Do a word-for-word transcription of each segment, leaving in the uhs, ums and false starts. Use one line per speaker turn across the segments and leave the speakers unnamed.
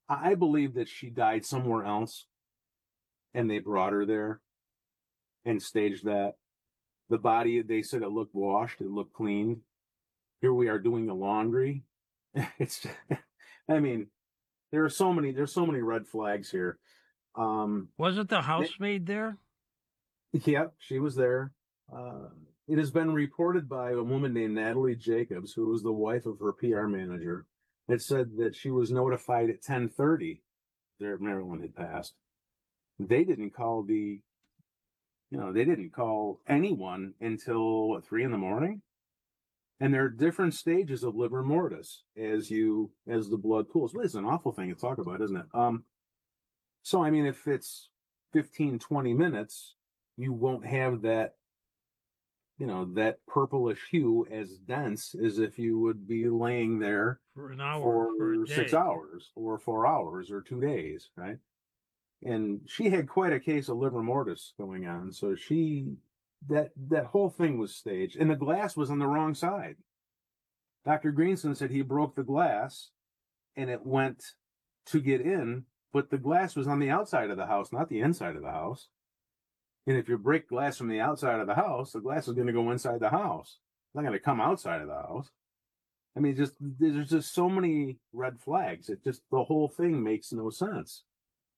I believe that she died somewhere else, and they brought her there and staged that. The body, they said it looked washed, it looked cleaned. Here we are doing the laundry. It's, I mean, there are so many, there's so many red flags here. Um,
Wasn't the housemaid there?
Yeah, she was there. Uh, it has been reported by a woman named Natalie Jacobs, who was the wife of her P R manager. It said that she was notified at ten thirty that Marilyn had passed. They didn't call the, you know, they didn't call anyone until what, three in the morning. And there are different stages of livor mortis as you as the blood pools. Well, it's an awful thing to talk about, isn't it? Um, so I mean, if it's fifteen, twenty minutes, you won't have that, you know, that purplish hue as dense as if you would be laying there
for an hour,
for,
for a day.
six hours or four hours or two days, right? And she had quite a case of livor mortis going on. So she, that, that whole thing was staged, and the glass was on the wrong side. Doctor Greenson said he broke the glass and it went to get in, but the glass was on the outside of the house, not the inside of the house. And if you break glass from the outside of the house, the glass is going to go inside the house. It's not going to come outside of the house. I mean, just there's just so many red flags. It just, the whole thing makes no sense.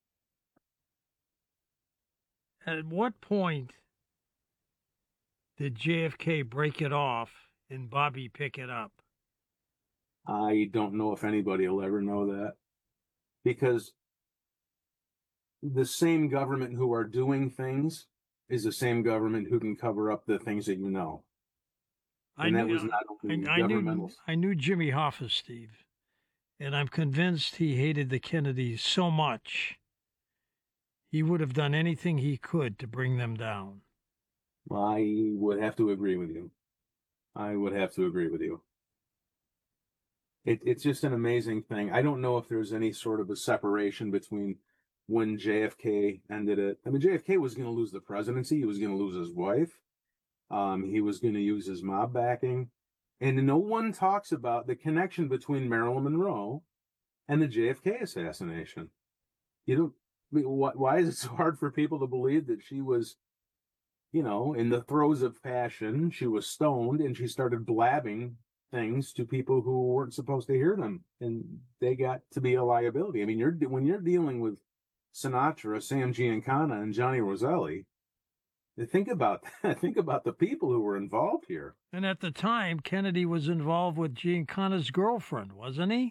At what point did J F K break it off and Bobby pick it up?
I don't know if anybody will ever know that, because the same government who are doing things is the same government who can cover up the things that you know. And
I
that
knew,
was not only
I, I
governmental.
Knew, I knew Jimmy Hoffa, Steve, and I'm convinced he hated the Kennedys so much he would have done anything he could to bring them down.
I would have to agree with you. I would have to agree with you. It, it's just an amazing thing. I don't know if there's any sort of a separation between when J F K ended it. I mean, J F K was going to lose the presidency. He was going to lose his wife. Um, he was going to use his mob backing. And no one talks about the connection between Marilyn Monroe and the J F K assassination. You don't, I mean, why, why is it so hard for people to believe that she was, you know, in the throes of passion, she was stoned and she started blabbing things to people who weren't supposed to hear them, and they got to be a liability. I mean, you're when you're dealing with Sinatra, Sam Giancana, and Johnny Roselli, think about that. Think about the people who were involved here.
And at the time, Kennedy was involved with Giancana's girlfriend, wasn't he?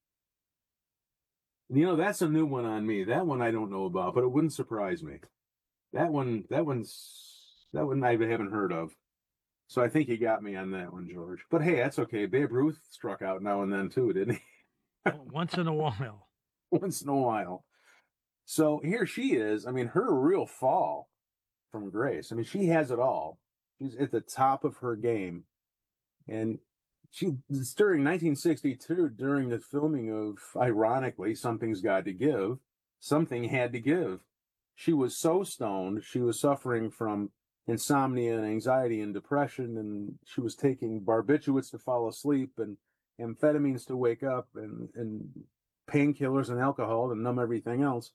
You know, that's a new one on me. That one I don't know about, but it wouldn't surprise me. That one, that one's, that one I haven't heard of. So I think you got me on that one, George. But hey, that's okay. Babe Ruth struck out now and then too, didn't he?
Once in a while.
Once in a while. So here she is. I mean, her real fall from grace. I mean, she has it all. She's at the top of her game. And she, during nineteen sixty-two, during the filming of, ironically, Something's Got to Give, something had to give. She was so stoned, she was suffering from insomnia and anxiety and depression, and she was taking barbiturates to fall asleep and amphetamines to wake up and, and painkillers and alcohol to numb everything else.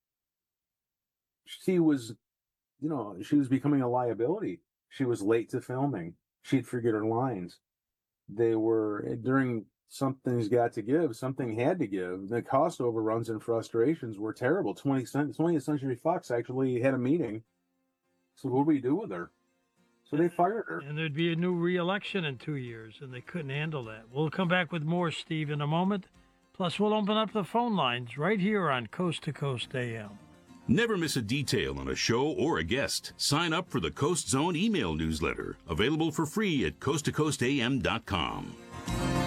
She was, you know, she was becoming a liability. She was late to filming. She'd forget her lines. They were, during Something's Got to Give, something had to give. The cost overruns and frustrations were terrible. twentieth Century Fox actually had a meeting. So what do we do with her? So they fired her.
And there'd be a new re-election in two years, and they couldn't handle that. We'll come back with more, Steve, in a moment. Plus, we'll open up the phone lines right here on Coast to Coast A M.
Never miss a detail on a show or a guest. Sign up for the Coast Zone email newsletter, available for free at coast to coast a m dot com.